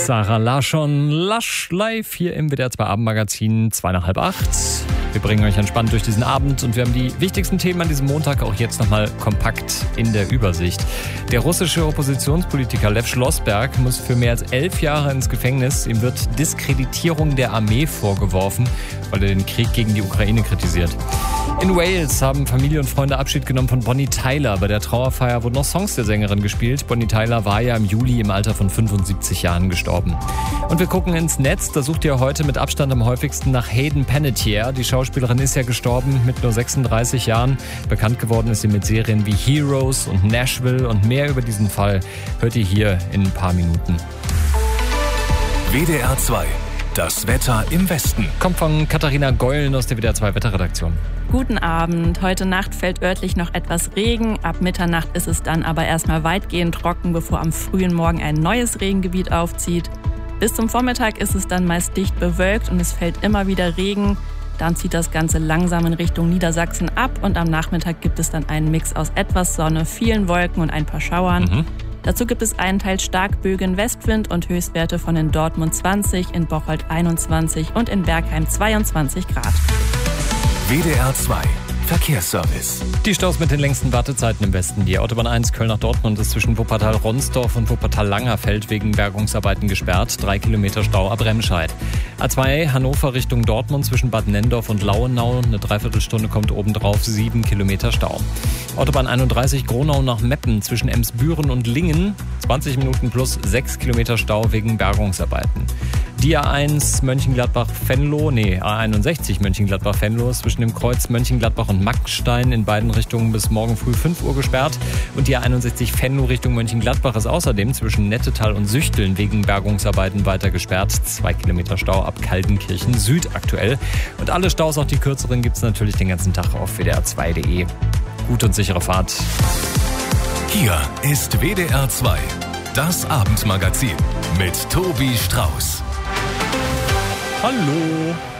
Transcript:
Sarah Larsson, Lush live hier im WDR 2 Abendmagazin 7:30. Wir bringen euch entspannt durch diesen Abend und wir haben die wichtigsten Themen an diesem Montag auch jetzt nochmal kompakt in der Übersicht. Der russische Oppositionspolitiker Lev Schlossberg muss für mehr als 11 Jahre ins Gefängnis. Ihm wird Diskreditierung der Armee vorgeworfen, weil er den Krieg gegen die Ukraine kritisiert. In Wales haben Familie und Freunde Abschied genommen von Bonnie Tyler. Bei der Trauerfeier wurden noch Songs der Sängerin gespielt. Bonnie Tyler war ja im Juli im Alter von 75 Jahren gestorben. Und wir gucken ins Netz. Da sucht ihr heute mit Abstand am häufigsten nach Hayden Panettiere. Die Schauspielerin ist ja gestorben mit nur 36 Jahren. Bekannt geworden ist sie mit Serien wie Heroes und Nashville. Und mehr über diesen Fall hört ihr hier in ein paar Minuten. WDR 2. Das Wetter im Westen. Kommt von Katharina Geulen aus der WDR 2 Wetterredaktion. Guten Abend. Heute Nacht fällt örtlich noch etwas Regen. Ab Mitternacht ist es dann aber erstmal weitgehend trocken, bevor am frühen Morgen ein neues Regengebiet aufzieht. Bis zum Vormittag ist es dann meist dicht bewölkt und es fällt immer wieder Regen. Dann zieht das Ganze langsam in Richtung Niedersachsen ab und am Nachmittag gibt es dann einen Mix aus etwas Sonne, vielen Wolken und ein paar Schauern. Dazu gibt es einen Teil Starkbögen Westwind und Höchstwerte von in Dortmund 20, in Bocholt 21 und in Bergheim 22 Grad. WDR 2. Verkehrsservice. Die Staus mit den längsten Wartezeiten im Westen. Die Autobahn 1 Köln nach Dortmund ist zwischen Wuppertal-Ronsdorf und Wuppertal-Langerfeld wegen Bergungsarbeiten gesperrt. 3 Kilometer Stau ab Remscheid. A2 Hannover Richtung Dortmund zwischen Bad Nendorf und Lauenau. Eine Dreiviertelstunde kommt obendrauf, 7 Kilometer Stau. Autobahn 31 Gronau nach Meppen zwischen Emsbüren und Lingen. 20 Minuten plus 6 Kilometer Stau wegen Bergungsarbeiten. Die A1 Mönchengladbach-Venlo, A61 Mönchengladbach-Venlo zwischen dem Kreuz Mönchengladbach und Mackstein in beiden Richtungen bis morgen früh 5 Uhr gesperrt. Und die A61 Venlo Richtung Mönchengladbach ist außerdem zwischen Nettetal und Süchteln wegen Bergungsarbeiten weiter gesperrt. 2 Kilometer Stau ab Kaldenkirchen Süd aktuell. Und alle Staus, auch die kürzeren, gibt es natürlich den ganzen Tag auf wdr2.de. Gute und sichere Fahrt. Hier ist WDR 2. Das Abendmagazin mit Tobi Strauß. Hallo.